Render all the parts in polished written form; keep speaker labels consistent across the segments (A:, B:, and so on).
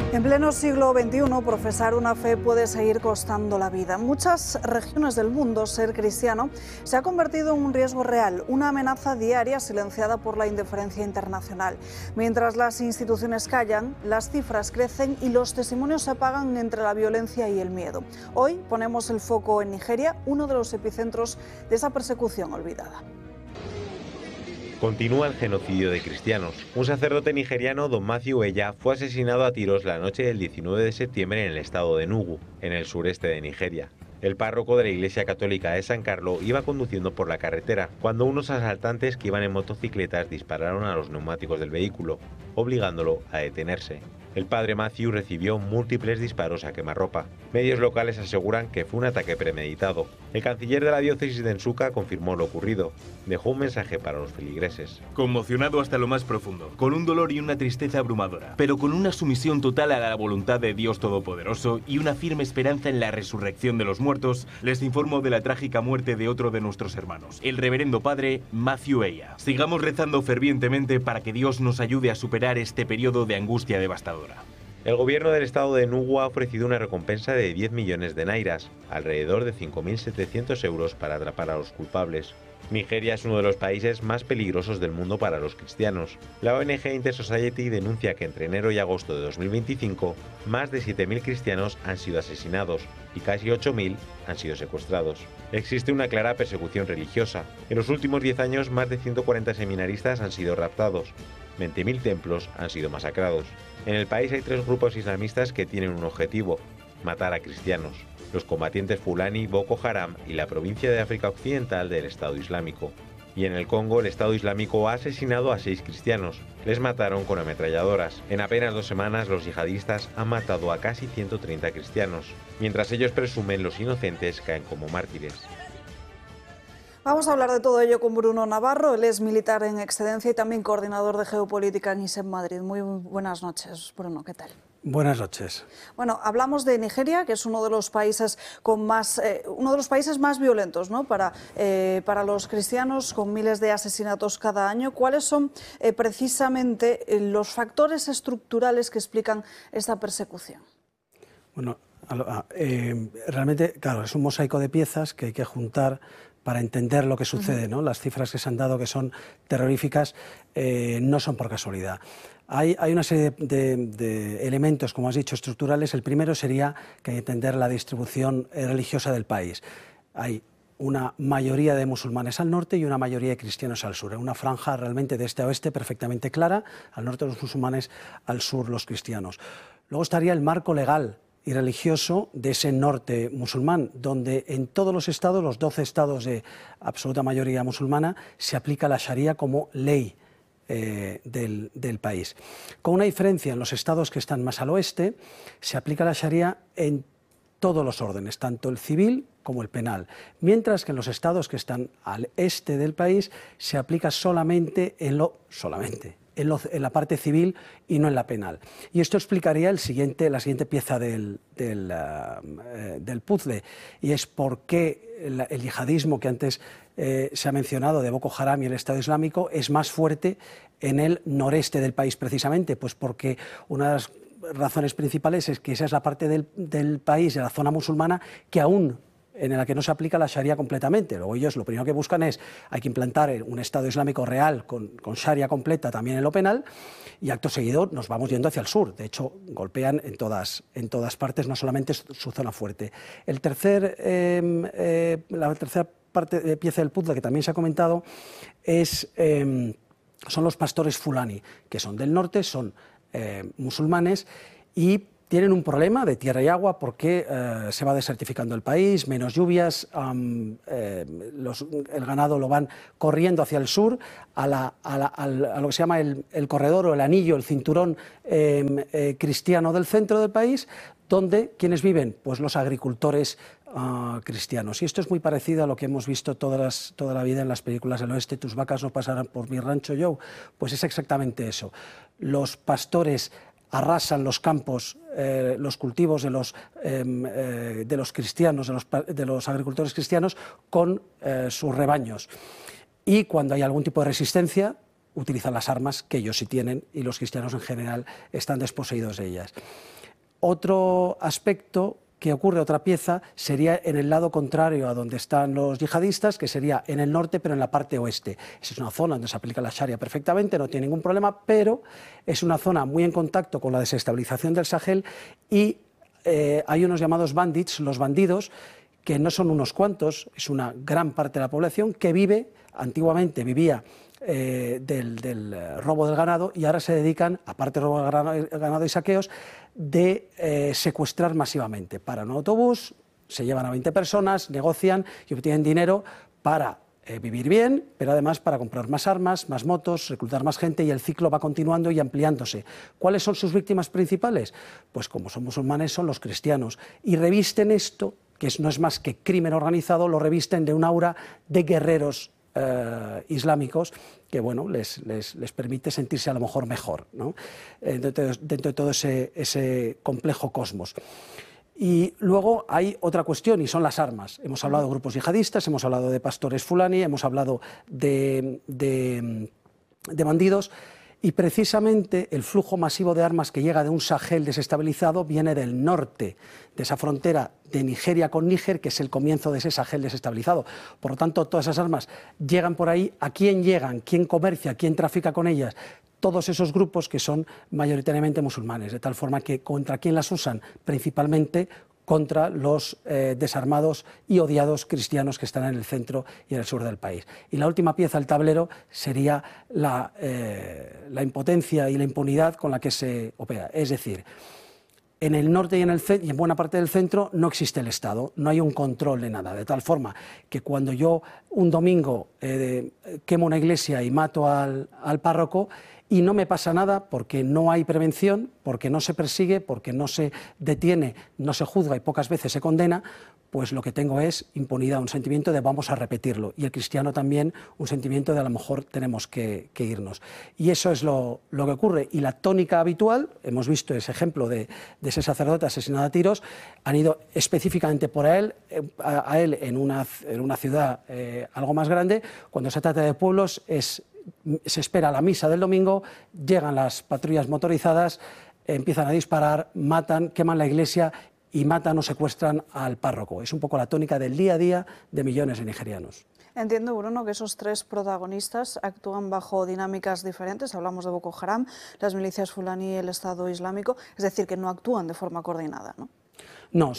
A: En pleno siglo XXI, profesar una fe puede seguir costando la vida. En muchas regiones del mundo, ser cristiano se ha convertido en un riesgo real, una amenaza diaria silenciada por la indiferencia internacional. Mientras las instituciones callan, las cifras crecen y los testimonios se apagan entre la violencia y el miedo. Hoy ponemos el foco en Nigeria, uno de los epicentros de esa persecución olvidada.
B: Continúa el genocidio de cristianos. Un sacerdote nigeriano, Don Matthew Eya, fue asesinado a tiros la noche del 19 de septiembre en el estado de Enugu, en el sureste de Nigeria. El párroco de la Iglesia Católica de San Carlos iba conduciendo por la carretera cuando unos asaltantes que iban en motocicletas dispararon a los neumáticos del vehículo, obligándolo a detenerse. El padre Matthew recibió múltiples disparos a quemarropa. Medios locales aseguran que fue un ataque premeditado. El canciller de la diócesis de Nsukka confirmó lo ocurrido. Dejó un mensaje para los feligreses.
C: Conmocionado hasta lo más profundo, con un dolor y una tristeza abrumadora, pero con una sumisión total a la voluntad de Dios Todopoderoso y una firme esperanza en la resurrección de los muertos, les informo de la trágica muerte de otro de nuestros hermanos, el reverendo padre Matthew Eya. Sigamos rezando fervientemente para que Dios nos ayude a superar este periodo de angustia devastadora.
B: El gobierno del estado de Enugu ha ofrecido una recompensa de 10 millones de nairas, alrededor de 5.700 euros, para atrapar a los culpables. Nigeria es uno de los países más peligrosos del mundo para los cristianos. La ONG Intersociety denuncia que entre enero y agosto de 2025, más de 7.000 cristianos han sido asesinados y casi 8.000 han sido secuestrados. Existe una clara persecución religiosa. En los últimos 10 años, más de 140 seminaristas han sido raptados. 20.000 templos han sido masacrados. En el país hay 3 grupos islamistas que tienen un objetivo: matar a cristianos: los combatientes Fulani, Boko Haram y la provincia de África Occidental del Estado Islámico. Y en el Congo, el Estado Islámico ha asesinado a 6 cristianos. Les mataron con ametralladoras. En apenas 2 semanas, los yihadistas han matado a casi 130 cristianos. Mientras ellos presumen, los inocentes caen como mártires.
A: Vamos a hablar de todo ello con Bruno Navarro. Él es militar en excedencia y también coordinador de geopolítica en ISEP Madrid. Muy buenas noches, Bruno. ¿Qué tal?
D: Buenas noches.
A: Bueno, hablamos de Nigeria, que es uno de los países más violentos, ¿no?, para los cristianos, con miles de asesinatos cada año. ¿Cuáles son precisamente los factores estructurales que explican esta persecución?
D: Bueno, realmente, claro, es un mosaico de piezas que hay que juntar para entender lo que sucede, ¿no? Las cifras que se han dado, que son terroríficas, no son por casualidad. Hay una serie de elementos, como has dicho, estructurales. El primero sería que hay que entender la distribución religiosa del país. Hay una mayoría de musulmanes al norte y una mayoría de cristianos al sur. Una franja realmente de este a oeste perfectamente clara: al norte los musulmanes, al sur los cristianos. Luego estaría el marco legal y religioso de ese norte musulmán, donde en todos los estados, los 12 estados de absoluta mayoría musulmana, se aplica la Sharia como ley del país. Con una diferencia: en los estados que están más al oeste se aplica la Sharia en todos los órdenes, tanto el civil como el penal, mientras que en los estados que están al este del país se aplica solamente en la parte civil y no en la penal. Y esto explicaría la siguiente pieza del puzzle, y es por qué el yihadismo que antes se ha mencionado, de Boko Haram y el Estado Islámico, es más fuerte en el noreste del país precisamente, pues porque una de las razones principales es que esa es la parte del país, de la zona musulmana, que aún en la que no se aplica la Sharia completamente. Luego ellos lo primero que buscan es: hay que implantar un Estado Islámico real con Sharia completa también en lo penal, y acto seguido nos vamos yendo hacia el sur. De hecho, golpean en todas partes, no solamente su zona fuerte. La tercera pieza del puzzle, que también se ha comentado, son los pastores Fulani, que son del norte, son musulmanes y tienen un problema de tierra y agua porque se va desertificando el país, menos lluvias, el ganado lo van corriendo hacia el sur, a lo que se llama el corredor o el anillo, el cinturón cristiano del centro del país, donde ¿quiénes viven? Pues los agricultores cristianos. Y esto es muy parecido a lo que hemos visto toda la vida en las películas del oeste: tus vacas no pasarán por mi rancho, Joe. Pues es exactamente eso. Los pastores arrasan los campos, los cultivos de los cristianos, de los agricultores cristianos, con sus rebaños. Y cuando hay algún tipo de resistencia, utilizan las armas que ellos sí tienen, y los cristianos en general están desposeídos de ellas. Otro aspecto que ocurre, otra pieza, sería en el lado contrario a donde están los yihadistas, que sería en el norte, pero en la parte oeste. Esa es una zona donde se aplica la Sharia perfectamente, no tiene ningún problema, pero es una zona muy en contacto con la desestabilización del Sahel y hay unos llamados bandits, los bandidos, que no son unos cuantos, es una gran parte de la población que antiguamente vivía del robo del ganado y ahora se dedican, aparte de robo del ganado y saqueos, de secuestrar masivamente. Paran un autobús, se llevan a 20 personas, negocian y obtienen dinero para vivir bien, pero además para comprar más armas, más motos, reclutar más gente y el ciclo va continuando y ampliándose. ¿Cuáles son sus víctimas principales? Pues como son musulmanes, son los cristianos y revisten esto, que no es más que crimen organizado, lo revisten de un aura de guerreros islámicos que bueno, les permite sentirse a lo mejor mejor, ¿no? dentro de todo ese complejo cosmos. Y luego hay otra cuestión y son las armas. Hemos hablado de grupos yihadistas, hemos hablado de pastores fulani, hemos hablado de bandidos. Y precisamente el flujo masivo de armas que llega de un Sahel desestabilizado viene del norte, de esa frontera de Nigeria con Níger, que es el comienzo de ese Sahel desestabilizado. Por lo tanto, todas esas armas llegan por ahí. ¿A quién llegan? ¿Quién comercia? ¿Quién trafica con ellas? Todos esos grupos que son mayoritariamente musulmanes, de tal forma que ¿contra quién las usan? Principalmente contra los desarmados y odiados cristianos que están en el centro y en el sur del país. Y la última pieza del tablero sería la impotencia y la impunidad con la que se opera. Es decir, en el norte y en buena parte del centro no existe el Estado, no hay un control de nada, de tal forma que cuando yo un domingo quemo una iglesia y mato al párroco, y no me pasa nada porque no hay prevención, porque no se persigue, porque no se detiene, no se juzga y pocas veces se condena, pues lo que tengo es impunidad, un sentimiento de vamos a repetirlo. Y el cristiano también un sentimiento de a lo mejor tenemos que irnos. Y eso es lo que ocurre. Y la tónica habitual, hemos visto ese ejemplo de ese sacerdote asesinado a tiros, han ido específicamente por a él en una ciudad algo más grande. Cuando se trata de pueblos se espera la misa del domingo, llegan las patrullas motorizadas, empiezan a disparar, matan, queman la iglesia y matan o secuestran al párroco. Es un poco la tónica del día a día de millones de nigerianos.
A: Entiendo, Bruno, que esos tres protagonistas actúan bajo dinámicas diferentes. Hablamos de Boko Haram, las milicias fulani y el Estado Islámico. Es decir, que no actúan de forma coordinada, ¿no?
D: No,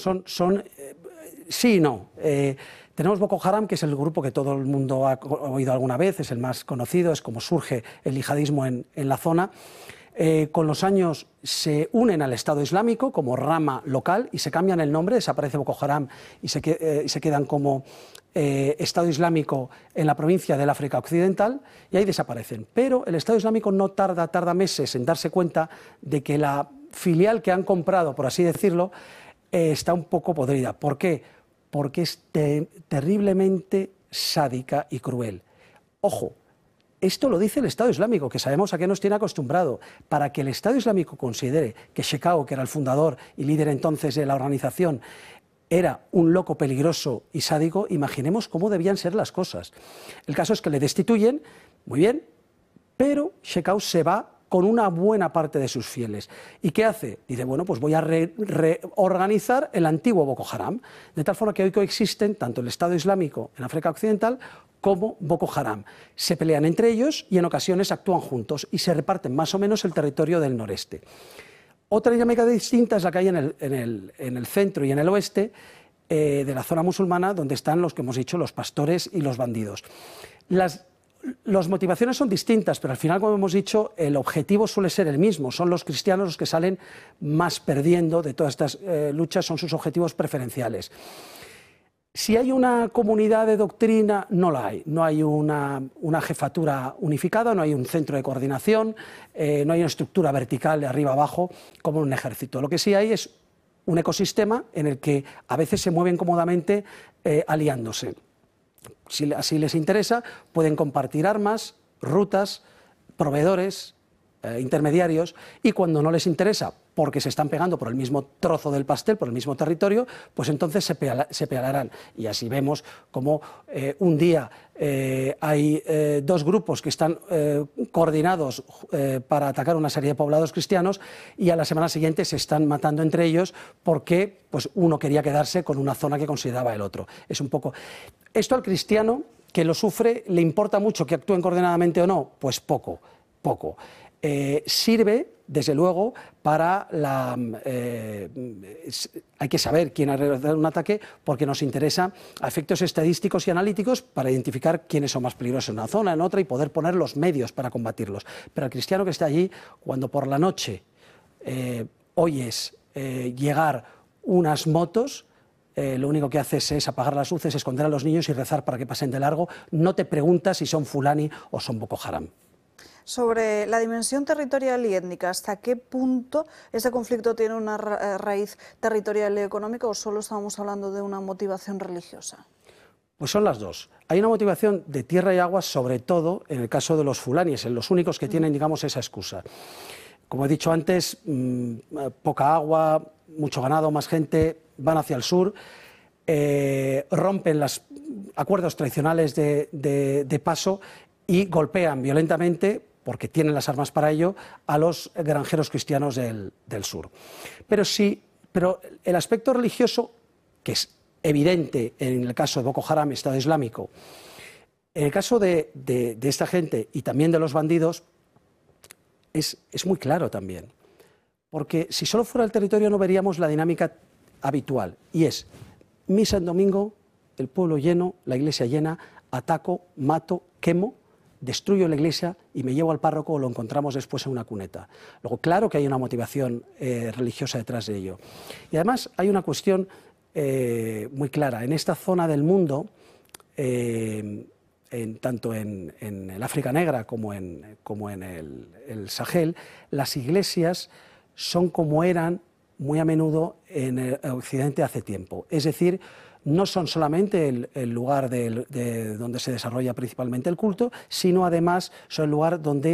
D: sí y no. Tenemos Boko Haram, que es el grupo que todo el mundo ha oído alguna vez, es el más conocido, es como surge el yihadismo en la zona. Con los años se unen al Estado Islámico como rama local y se cambian el nombre, desaparece Boko Haram y se quedan como Estado Islámico en la provincia del África Occidental y ahí desaparecen. Pero el Estado Islámico no tarda meses en darse cuenta de que la filial que han comprado, por así decirlo, está un poco podrida. ¿Por qué? Porque es terriblemente sádica y cruel. Ojo, esto lo dice el Estado Islámico, que sabemos a qué nos tiene acostumbrado. Para que el Estado Islámico considere que Shekau, que era el fundador y líder entonces de la organización, era un loco peligroso y sádico, imaginemos cómo debían ser las cosas. El caso es que le destituyen, muy bien, pero Shekau se va con una buena parte de sus fieles. ¿Y qué hace? Dice, bueno, pues voy a reorganizar el antiguo Boko Haram, de tal forma que hoy coexisten tanto el Estado Islámico en África Occidental como Boko Haram. Se pelean entre ellos y en ocasiones actúan juntos y se reparten más o menos el territorio del noreste. Otra dinámica distinta es la que hay en el centro y en el oeste de la zona musulmana, donde están los que hemos dicho, los pastores y los bandidos. Las motivaciones son distintas, pero al final, como hemos dicho, el objetivo suele ser el mismo. Son los cristianos los que salen más perdiendo de todas estas luchas, son sus objetivos preferenciales. Si hay una comunidad de doctrina, no la hay. No hay una jefatura unificada, no hay un centro de coordinación, no hay una estructura vertical de arriba abajo como en un ejército. Lo que sí hay es un ecosistema en el que a veces se mueven cómodamente aliándose. Si así les interesa, pueden compartir armas, rutas, proveedores, intermediarios, y cuando no les interesa, porque se están pegando por el mismo trozo del pastel, por el mismo territorio, pues entonces se pelearán. Y así vemos como un día hay dos grupos que están coordinados para atacar una serie de poblados cristianos, y a la semana siguiente se están matando entre ellos porque pues, uno quería quedarse con una zona que consideraba el otro. Es un poco... Esto al cristiano que lo sufre, ¿le importa mucho que actúen coordinadamente o no? Pues poco. Sirve, desde luego, para la... hay que saber quién ha realizado un ataque porque nos interesa a efectos estadísticos y analíticos para identificar quiénes son más peligrosos en una zona, en otra, y poder poner los medios para combatirlos. Pero el cristiano que está allí, cuando por la noche oyes llegar unas motos, lo único que haces es apagar las luces, esconder a los niños y rezar para que pasen de largo. No te preguntas si son Fulani o son Boko Haram.
A: Sobre la dimensión territorial y étnica, ¿hasta qué punto ese conflicto tiene una raíz territorial y económica, o solo estamos hablando de una motivación religiosa?
D: Pues son las dos. Hay una motivación de tierra y agua, sobre todo en el caso de los fulaníes, en los únicos que tienen, digamos, esa excusa. Como he dicho antes, poca agua, mucho ganado, más gente, van hacia el sur, rompen los acuerdos tradicionales de paso y golpean violentamente, porque tienen las armas para ello, a los granjeros cristianos del sur. Pero el aspecto religioso, que es evidente en el caso de Boko Haram, Estado Islámico, en el caso de esta gente y también de los bandidos, es muy claro también. Porque si solo fuera el territorio no veríamos la dinámica habitual, y es misa en domingo, el pueblo lleno, la iglesia llena, ataco, mato, quemo, destruyo la iglesia y me llevo al párroco, o lo encontramos después en una cuneta. Luego, claro que hay una motivación religiosa detrás de ello. Y además hay una cuestión muy clara. En esta zona del mundo, tanto en el África Negra como en el Sahel, las iglesias son como eran muy a menudo en el Occidente hace tiempo. Es decir, no son solamente el lugar donde se desarrolla principalmente el culto, sino además son el lugar donde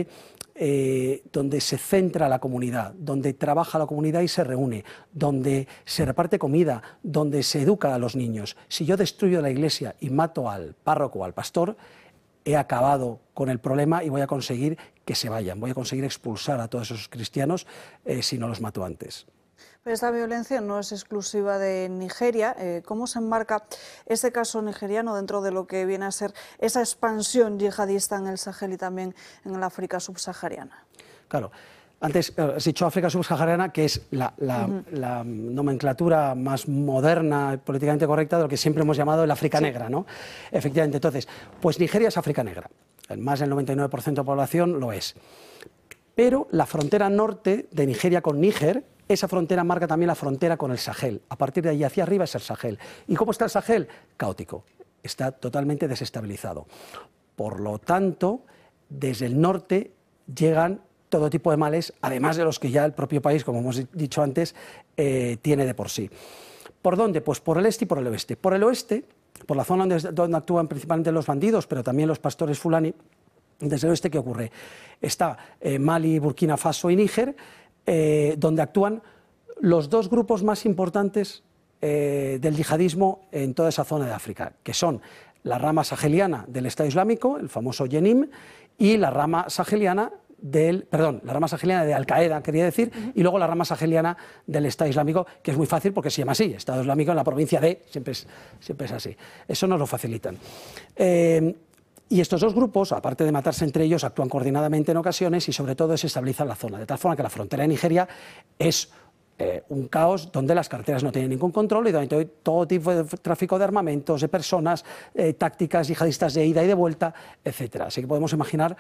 D: se centra la comunidad, donde trabaja la comunidad y se reúne, donde se reparte comida, donde se educa a los niños. Si yo destruyo la iglesia y mato al párroco o al pastor, he acabado con el problema y voy a conseguir que se vayan, voy a conseguir expulsar a todos esos cristianos si no los mato antes.
A: Pero esta violencia no es exclusiva de Nigeria. ¿Cómo se enmarca ese caso nigeriano dentro de lo que viene a ser esa expansión yihadista en el Sahel y también en el África subsahariana?
D: Claro. Antes has dicho África subsahariana, que es la nomenclatura más moderna y políticamente correcta de lo que siempre hemos llamado el África Negra, ¿no? Efectivamente, entonces, pues Nigeria es África Negra. Más del 99% de población lo es. Pero la frontera norte de Nigeria con Níger, esa frontera marca también la frontera con el Sahel. A partir de allí hacia arriba es el Sahel. ¿Y cómo está el Sahel? Caótico. Está totalmente desestabilizado. Por lo tanto, desde el norte llegan todo tipo de males, además de los que ya el propio país, como hemos dicho antes, tiene de por sí. ¿Por dónde? Pues por el este y por el oeste. Por el oeste, por la zona donde actúan principalmente los bandidos, pero también los pastores fulani, desde el oeste, ¿qué ocurre? Está Mali, Burkina Faso y Níger, donde actúan los dos grupos más importantes del yihadismo en toda esa zona de África, que son la rama saheliana del Estado Islámico, el famoso Jenim, y la rama saheliana la rama saheliana de Al-Qaeda, quería decir, y luego la rama saheliana del Estado Islámico, que es muy fácil porque se llama así, Estado Islámico en la provincia de, siempre es así. Eso nos lo facilitan. Y estos dos grupos, aparte de matarse entre ellos, actúan coordinadamente en ocasiones y sobre todo desestabilizan la zona, de tal forma que la frontera de Nigeria es un caos donde las carreteras no tienen ningún control y donde hay todo tipo de tráfico de armamentos, de personas, tácticas yihadistas de ida y de vuelta, etc. Así que podemos imaginar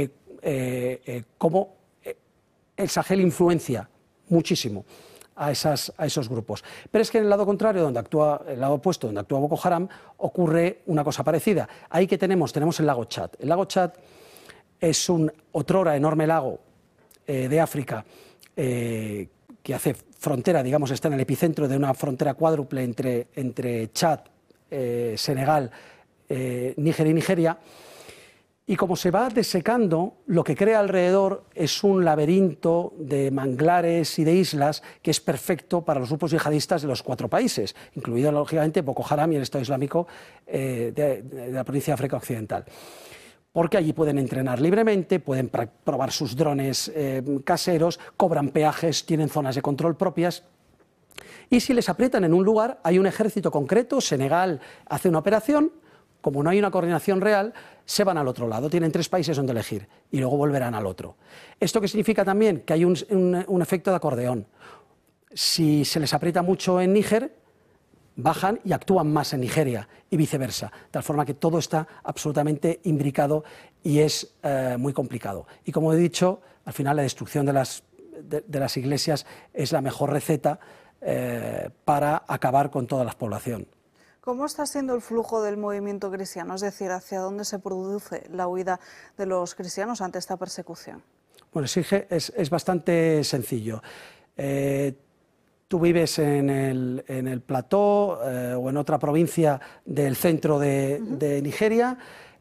D: cómo el Sahel influencia muchísimo a esos grupos. Pero es que en el lado contrario, el lado opuesto, donde actúa Boko Haram, ocurre una cosa parecida. Ahí que tenemos el lago Chad. El lago Chad es un otrora enorme lago de África que hace frontera, digamos, está en el epicentro de una frontera cuádruple entre Chad, Senegal, Níger y Nigeria. Y como se va desecando, lo que crea alrededor es un laberinto de manglares y de islas que es perfecto para los grupos yihadistas de los 4 países, incluido lógicamente Boko Haram y el Estado Islámico de la provincia de África Occidental. Porque allí pueden entrenar libremente, pueden probar sus drones caseros, cobran peajes, tienen zonas de control propias. Y si les aprietan en un lugar, hay un ejército concreto, Senegal hace una operación. Como no hay una coordinación real, se van al otro lado, tienen 3 países donde elegir y luego volverán al otro. ¿Esto qué significa también? Que hay un efecto de acordeón. Si se les aprieta mucho en Níger, bajan y actúan más en Nigeria y viceversa, de tal forma que todo está absolutamente imbricado y es muy complicado. Y como he dicho, al final la destrucción de las iglesias es la mejor receta para acabar con toda la población.
A: ¿Cómo está siendo el flujo del movimiento cristiano? Es decir, ¿hacia dónde se produce la huida de los cristianos ante esta persecución?
D: Bueno, es bastante sencillo. Tú vives en el plató o en otra provincia del centro de Nigeria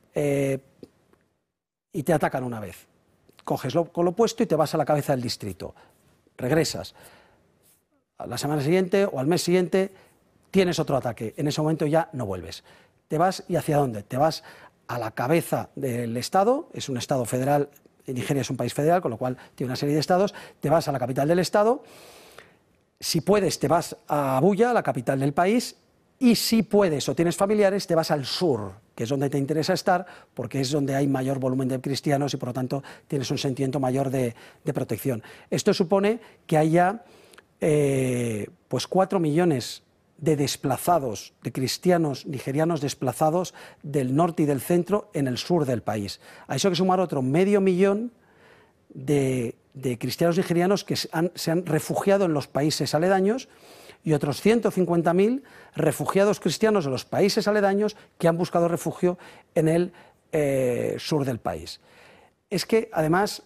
D: y te atacan una vez. Coges con lo opuesto y te vas a la cabeza del distrito. Regresas. A la semana siguiente o al mes siguiente tienes otro ataque. En ese momento ya no vuelves. ¿Te vas y hacia dónde? Te vas a la cabeza del Estado, es un Estado federal, Nigeria es un país federal, con lo cual tiene una serie de estados, te vas a la capital del Estado, si puedes te vas a Abuya, la capital del país, y si puedes o tienes familiares te vas al sur, que es donde te interesa estar, porque es donde hay mayor volumen de cristianos y por lo tanto tienes un sentimiento mayor de protección. Esto supone que haya pues 4 millones de desplazados, de cristianos nigerianos desplazados del norte y del centro en el sur del país. A eso hay que sumar otro medio millón de cristianos nigerianos que se han refugiado en los países aledaños y otros 150.000 refugiados cristianos de los países aledaños que han buscado refugio en el sur del país. Es que además,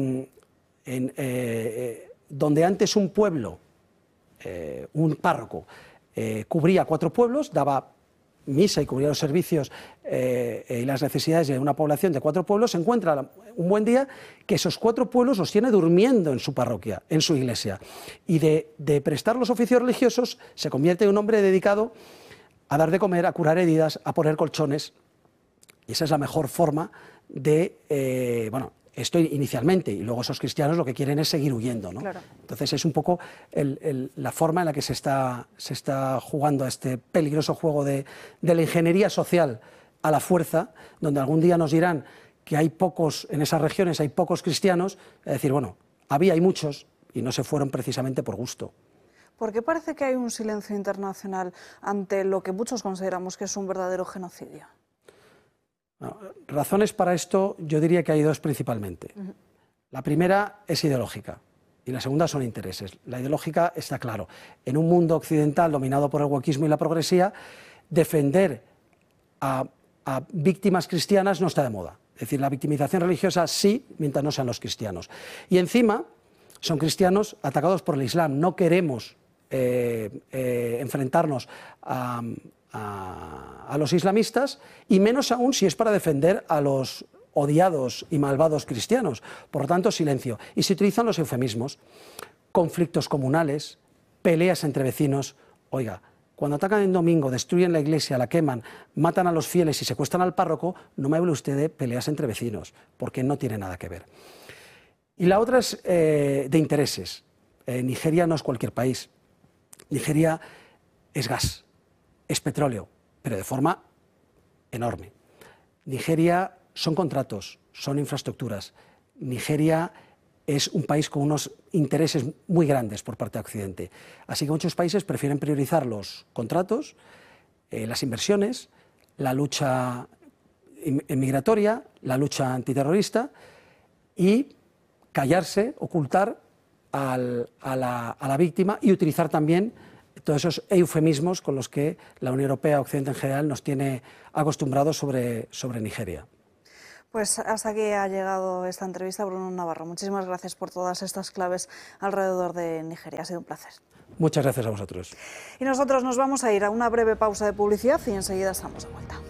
D: donde antes un pueblo, un párroco, cubría 4 pueblos, daba misa y cubría los servicios y las necesidades de una población de 4 pueblos, se encuentra un buen día que esos 4 pueblos los tiene durmiendo en su parroquia, en su iglesia. Y de prestar los oficios religiosos se convierte en un hombre dedicado a dar de comer, a curar heridas, a poner colchones. Y esa es la mejor forma de, esto inicialmente, y luego esos cristianos lo que quieren es seguir huyendo, ¿no?
A: Claro.
D: Entonces es un poco la forma en la que se está jugando a este peligroso juego de la ingeniería social a la fuerza, donde algún día nos dirán que hay pocos, en esas regiones hay pocos cristianos, es decir, bueno, hay muchos y no se fueron precisamente por gusto.
A: ¿Por qué parece que hay un silencio internacional ante lo que muchos consideramos que es un verdadero genocidio?
D: No, razones para esto yo diría que hay 2 principalmente. La primera es ideológica y la segunda son intereses. La ideológica está claro. En un mundo occidental dominado por el wokismo y la progresía, defender a víctimas cristianas no está de moda. Es decir, la victimización religiosa sí, mientras no sean los cristianos. Y encima son cristianos atacados por el Islam. No queremos enfrentarnos a los islamistas, y menos aún si es para defender a los odiados y malvados cristianos. Por lo tanto, silencio. Y se utilizan los eufemismos, conflictos comunales, peleas entre vecinos. Oiga, cuando atacan en domingo, destruyen la iglesia, la queman, matan a los fieles y secuestran al párroco, no me hable usted de peleas entre vecinos, porque no tiene nada que ver. Y la otra es de intereses. Nigeria no es cualquier país. Nigeria es gas, es petróleo, pero de forma enorme. Nigeria son contratos, son infraestructuras. Nigeria es un país con unos intereses muy grandes por parte de Occidente. Así que muchos países prefieren priorizar los contratos, las inversiones, la lucha migratoria, la lucha antiterrorista y callarse, ocultar a la víctima y utilizar también todos esos eufemismos con los que la Unión Europea, Occidente en general, nos tiene acostumbrados sobre Nigeria.
A: Pues hasta aquí ha llegado esta entrevista, Bruno Navarro. Muchísimas gracias por todas estas claves alrededor de Nigeria. Ha sido un placer.
D: Muchas gracias a vosotros.
A: Y nosotros nos vamos a ir a una breve pausa de publicidad y enseguida estamos de vuelta.